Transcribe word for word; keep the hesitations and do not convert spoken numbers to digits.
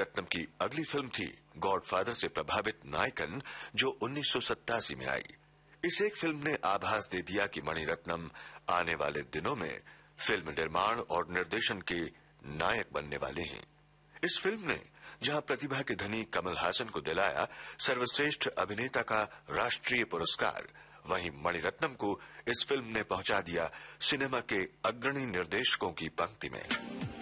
मणिरत्नम की अगली फिल्म थी गॉडफादर से प्रभावित नायकन, जो उन्नीस सौ सत्तासी में आई। इस एक फिल्म ने आभास दे दिया कि मणिरत्नम आने वाले दिनों में फिल्म निर्माण और निर्देशन के नायक बनने वाले हैं। इस फिल्म ने जहां प्रतिभा के धनी कमल हासन को दिलाया सर्वश्रेष्ठ अभिनेता का राष्ट्रीय पुरस्कार, वहीं मणिरत्नम को इस फिल्म ने पहुंचा दिया सिनेमा के अग्रणी निर्देशकों की पंक्ति में।